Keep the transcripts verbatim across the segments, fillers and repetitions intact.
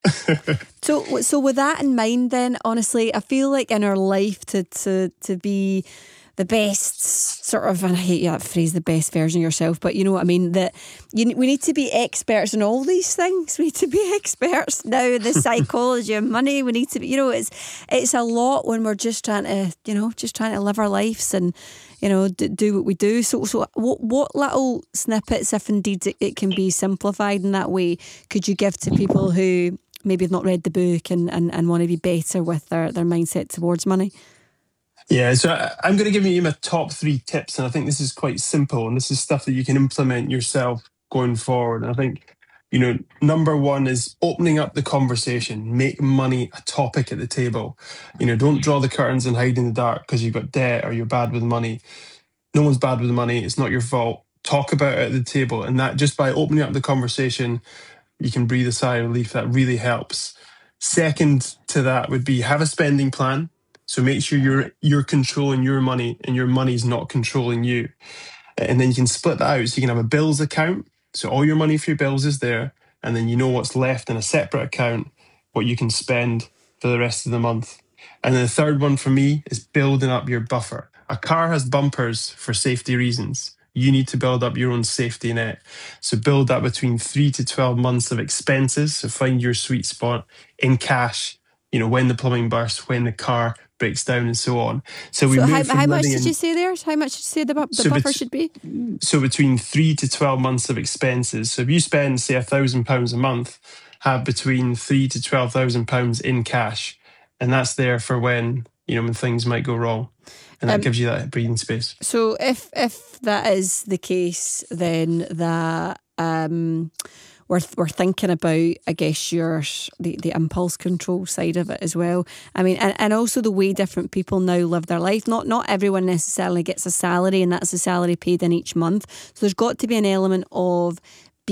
So, so with that in mind, then, honestly, I feel like in our life to to to be the best sort of, and I hate that phrase, the best version of yourself, but you know what I mean, that you, we need to be experts in all these things. We need to be experts now in the psychology of money. We need to be, you know, it's it's a lot when we're just trying to, you know, just trying to live our lives and, you know, do, do what we do. So, so what what little snippets, if indeed it, it can be simplified in that way, could you give to people who maybe have not read the book and, and, and want to be better with their, their mindset towards money? Yeah, so I'm going to give you my top three tips, and I think this is quite simple, and this is stuff that you can implement yourself going forward. And I think, you know, number one is opening up the conversation, make money a topic at the table. You know, don't draw the curtains and hide in the dark because you've got debt or you're bad with money. No one's bad with money. It's not your fault. Talk about it at the table, and that just by opening up the conversation, you can breathe a sigh of relief. That really helps. Second to that would be have a spending plan. So make sure you're you're controlling your money and your money's not controlling you. And then you can split that out. So you can have a bills account. So all your money for your bills is there. And then you know what's left in a separate account, what you can spend for the rest of the month. And then the third one for me is building up your buffer. A car has bumpers for safety reasons. You need to build up your own safety net. So build that between three to twelve months of expenses. So find your sweet spot in cash, you know, when the plumbing bursts, when the car breaks down and so on. So we So move how, from how much living did in- you say there? How much did you say the, bu- the So buffer bet- should be? So between three to twelve months of expenses. So if you spend, say, a thousand pounds a month, have between three to twelve thousand pounds in cash, and that's there for when, you know, when things might go wrong, and that Um, gives you that breathing space. So if if that is the case, then that um, we're we're thinking about, I guess, your the, the impulse control side of it as well. I mean, and, and also the way different people now live their life. Not not everyone necessarily gets a salary, and that's the salary paid in each month. So there's got to be an element of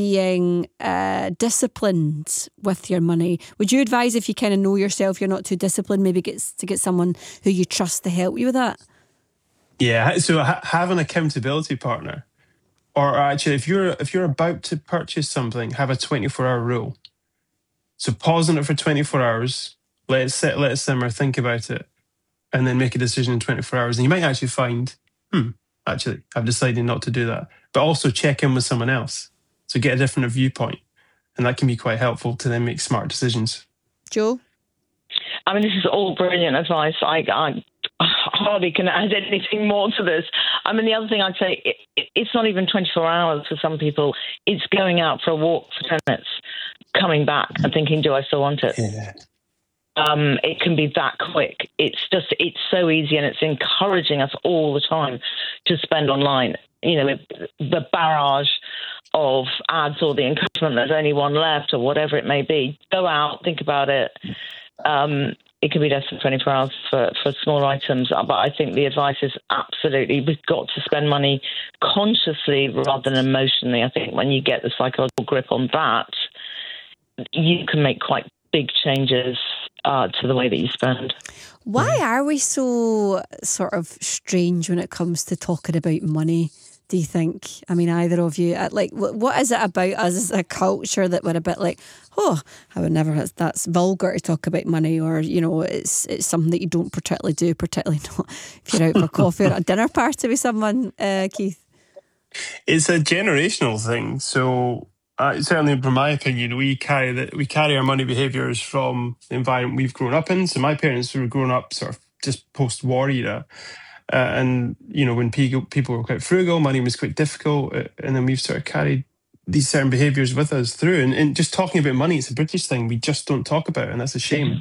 being uh, disciplined with your money. Would you advise, if you kind of know yourself, you're not too disciplined, maybe get to get someone who you trust to help you with that? Yeah, so ha- have an accountability partner, or actually, if you're if you're about to purchase something, have a twenty-four hour rule. So pause on it for twenty-four hours, let it sit, let it simmer, think about it, and then make a decision in twenty-four hours. And you might actually find, hmm, actually, I've decided not to do that. But also check in with someone else, so get a different viewpoint, and that can be quite helpful to then make smart decisions. Joe? I mean, this is all brilliant advice. I, I hardly can add anything more to this. I mean, the other thing I'd say, it, it, it's not even twenty-four hours for some people. It's going out for a walk for ten minutes, coming back and thinking, do I still want it? Yeah. Um, it can be that quick. It's just, it's so easy, and it's encouraging us all the time to spend online. You know, the barrage of ads or the encouragement, there's only one left or whatever it may be. Go out, think about it. Um, it can be less than twenty-four hours for, for small items. But I think the advice is absolutely, we've got to spend money consciously rather than emotionally. I think when you get the psychological grip on that, you can make quite big changes uh, to the way that you spend. Why are we so sort of strange when it comes to talking about money, do you think? I mean, either of you, like, what is it about us as a culture that we're a bit like, oh, I would never, that's vulgar to talk about money, or, you know, it's it's something that you don't particularly do, particularly not if you're out for coffee or a dinner party with someone, uh, Keith? It's a generational thing. So uh, certainly, from my opinion, we carry that we carry our money behaviours from the environment we've grown up in. So my parents were growing up sort of just post-war era. Uh, and, you know, when people, people were quite frugal, money was quite difficult. Uh, and then we've sort of carried these certain behaviours with us through. And, and just talking about money, it's a British thing we just don't talk about. And that's a shame.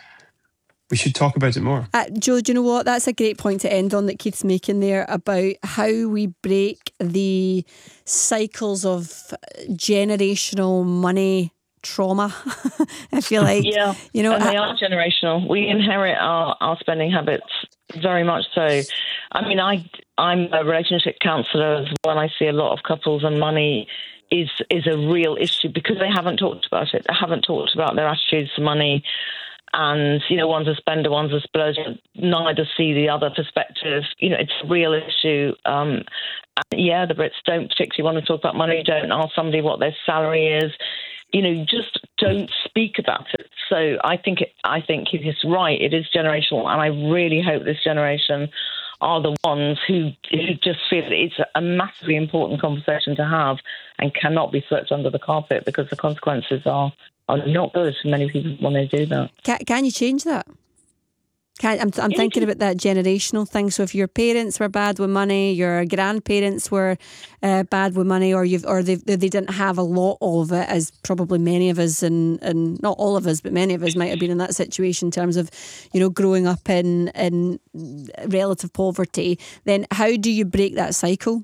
We should talk about it more. Uh, Joe, do you know what? That's a great point to end on that Keith's making there about how we break the cycles of generational money trauma. I feel like, yeah, you know, and they I, are generational. We inherit our, our spending habits very much so. I mean, I, I'm a relationship counsellor as well. I see a lot of couples, and money is is a real issue because they haven't talked about it. They haven't talked about their attitudes to money. And, you know, one's a spender, one's a splurger, neither see the other perspective. You know, it's a real issue. Um, and yeah, the Brits don't particularly want to talk about money, don't ask somebody what their salary is. you know, just don't speak about it. So I think it, I think he's right. It is generational, and I really hope this generation are the ones who who just feel it's a massively important conversation to have and cannot be swept under the carpet, because the consequences are are not good for many people when they do that. Can, can you change that? Can, I'm, I'm thinking about that generational thing. So if your parents were bad with money, your grandparents were uh, bad with money, or you've or they they didn't have a lot of it, as probably many of us, and and not all of us, but many of us might have been in that situation in terms of, you know, growing up in in relative poverty. Then how do you break that cycle?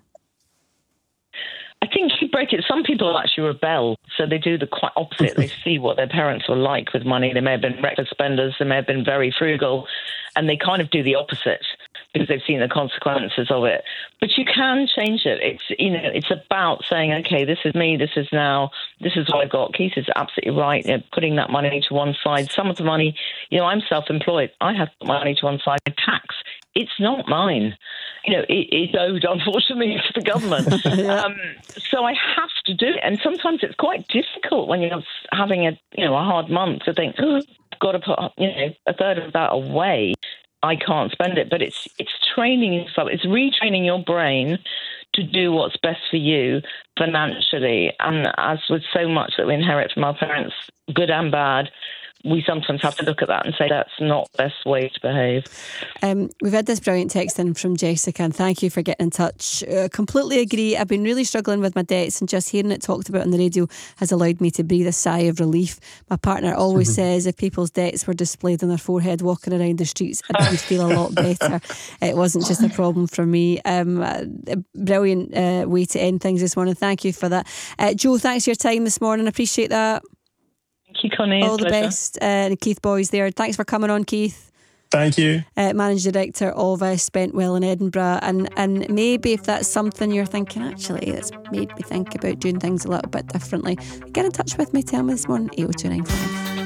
I think you break it. Some people actually rebel, so they do the quite opposite. They see what their parents were like with money. They may have been reckless spenders, they may have been very frugal, and they kind of do the opposite because they've seen the consequences of it. But you can change it. It's, you know, it's about saying, okay, this is me, this is now, this is what I've got. Keith is absolutely right. You know, putting that money to one side. Some of the money, you know, I'm self-employed. I have put money to one side. Tax, it's not mine. You know, it, it's owed, unfortunately, to the government. yeah. um, so I have to do it. And sometimes it's quite difficult when you're having a, you know, a hard month to think, oh, I've got to put, you know, a third of that away. I can't spend it. But it's it's training yourself. It's retraining your brain to do what's best for you financially. And as with so much that we inherit from our parents, good and bad, we sometimes have to look at that and say that's not the best way to behave. Um, we've had this brilliant text in from Jessica, and thank you for getting in touch. Uh, completely agree. I've been really struggling with my debts, and just hearing it talked about on the radio has allowed me to breathe a sigh of relief. My partner always mm-hmm. says if people's debts were displayed on their forehead walking around the streets, I would feel a lot better. It wasn't just a problem for me. Um, a brilliant uh, way to end things this morning. Thank you for that. Uh, Joe, thanks for your time this morning. I appreciate that. Thank you, Connie. All the Pleasure. best. Uh, Keith Boys there. Thanks for coming on, Keith. Thank you. Uh, Managing Director of uh, Spentwell in Edinburgh. And, and maybe if that's something you're thinking, actually, it's made me think about doing things a little bit differently, get in touch with me. Tell me this morning, eight oh two nine five.